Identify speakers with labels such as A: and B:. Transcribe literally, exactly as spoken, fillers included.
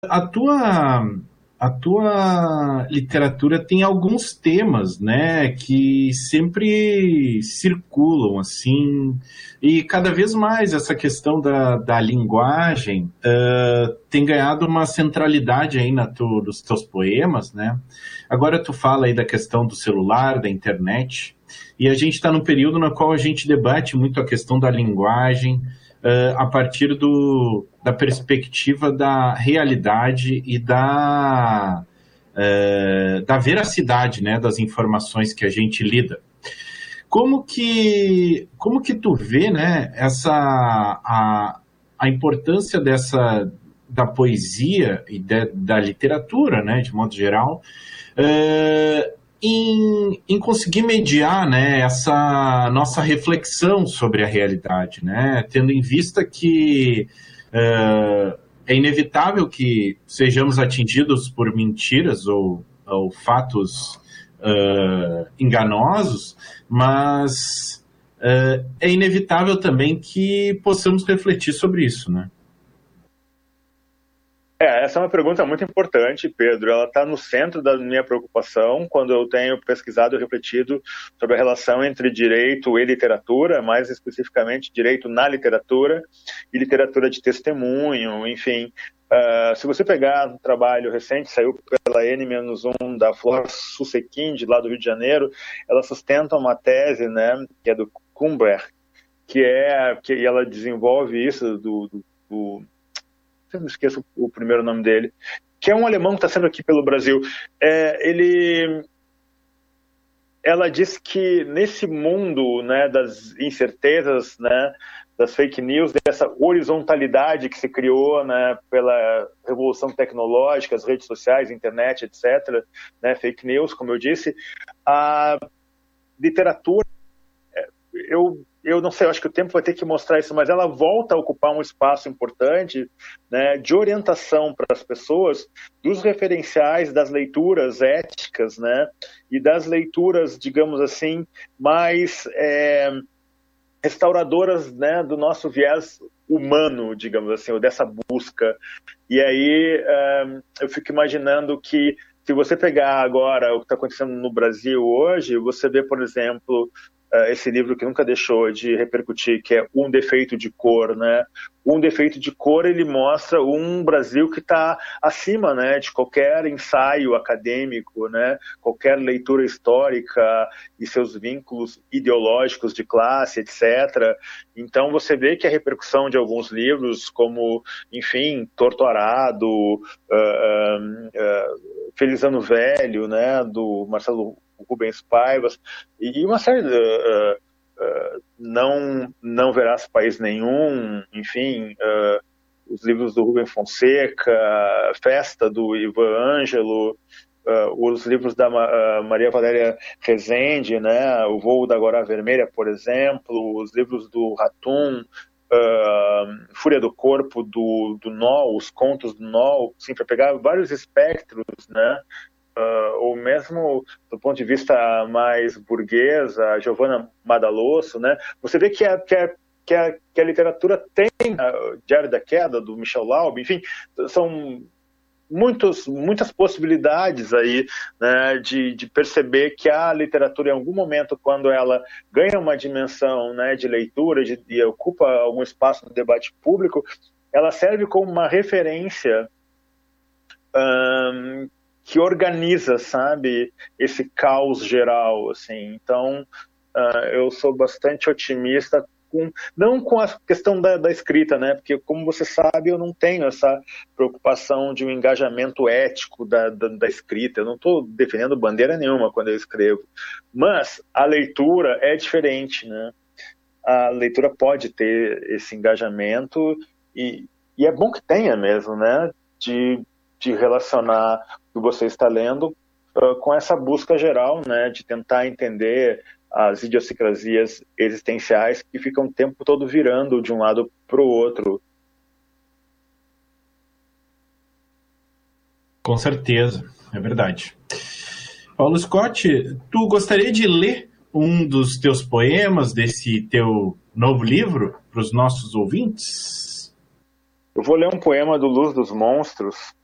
A: a tua a tua literatura tem alguns temas, né, que sempre circulam assim, e cada vez mais essa questão da, da linguagem uh, tem ganhado uma centralidade aí na tu, nos teus poemas, né? Agora tu fala aí da questão do celular, da internet, e a gente está num período no qual a gente debate muito a questão da linguagem, Uh, a partir do, da perspectiva da realidade e da, uh, da veracidade, né, das informações que a gente lida. Como que, como que tu vê, né, essa, a, a importância dessa, da poesia e de, da literatura, né, de modo geral, uh, Em, em conseguir mediar, né, essa nossa reflexão sobre a realidade, né, tendo em vista que uh, é inevitável que sejamos atingidos por mentiras ou, ou fatos uh, enganosos, mas uh, é inevitável também que possamos refletir sobre isso, né?
B: É, essa é uma pergunta muito importante, Pedro. Ela está no centro da minha preocupação quando eu tenho pesquisado e refletido sobre a relação entre direito e literatura, mais especificamente direito na literatura e literatura de testemunho, enfim. Uh, se você pegar um trabalho recente, saiu pela N um da Flor Susequinde, lá do Rio de Janeiro, ela sustenta uma tese, né, que é do Kumber, que é, que ela desenvolve isso do, do, do eu não esqueço o primeiro nome dele, que é um alemão que está sendo aqui pelo Brasil. É, ele, ela diz que nesse mundo, né, das incertezas, né, das fake news, dessa horizontalidade que se criou, né, pela revolução tecnológica, as redes sociais, internet, etcétera, né, fake news, como eu disse, a literatura, eu Eu não sei, eu acho que o tempo vai ter que mostrar isso, mas ela volta a ocupar um espaço importante, né, de orientação para as pessoas dos referenciais das leituras éticas, né, e das leituras, digamos assim, mais é, restauradoras, né, do nosso viés humano, digamos assim, ou dessa busca. E aí um, eu fico imaginando que se você pegar agora o que está acontecendo no Brasil hoje, você vê, por exemplo, Uh, esse livro que nunca deixou de repercutir, que é Um Defeito de Cor, né? Um Defeito de Cor, ele mostra um Brasil que está acima, né, de qualquer ensaio acadêmico, né, qualquer leitura histórica e seus vínculos ideológicos de classe, etcétera. Então você vê que a repercussão de alguns livros, como, enfim, Torto Arado, uh, uh, uh, Feliz Ano Velho, né, do Marcelo Rubens Paivas, e uma série de uh, uh, não, não Verás País Nenhum, enfim, uh, os livros do Rubem Fonseca, Festa, do Ivan Ângelo, uh, os livros da uh, Maria Valéria Rezende, né, O Voo da Agora Vermelha, por exemplo, os livros do Ratum, uh, Fúria do Corpo, do, do Noll, os contos do Noll, assim, para pegar vários espectros, né, Uh, ou mesmo do ponto de vista mais burguês, a Giovanna Madalosso, né? Você vê que a, que a, que a, que a literatura tem o Diário da Queda, do Michel Laub, enfim, são muitos, muitas possibilidades aí, né, de, de perceber que a literatura, em algum momento, quando ela ganha uma dimensão, né, de leitura de, e ocupa algum espaço no debate público, ela serve como uma referência um, que organiza, sabe, esse caos geral, assim. Então, uh, eu sou bastante otimista, com, não com a questão da, da escrita, né, porque, como você sabe, eu não tenho essa preocupação de um engajamento ético da, da, da escrita, eu não estou defendendo bandeira nenhuma quando eu escrevo, mas a leitura é diferente, né, a leitura pode ter esse engajamento, e, e é bom que tenha mesmo, né, de de relacionar o que você está lendo uh, com essa busca geral, né, de tentar entender as idiosincrasias existenciais que ficam o tempo todo virando de um lado para o outro.
A: Com certeza, é verdade. Paulo Scott, tu gostaria de ler um dos teus poemas desse teu novo livro para os nossos ouvintes?
B: Eu vou ler um poema do Luz dos Monstros,